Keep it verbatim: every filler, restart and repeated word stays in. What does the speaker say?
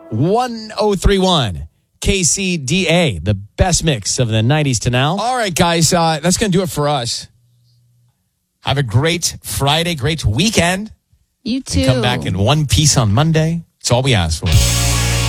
one oh three point one K C D A, the best mix of the nineties to now. All right, guys, uh, that's going to do it for us. Have a great Friday, great weekend. You too. And come back in one piece on Monday. That's all we ask for.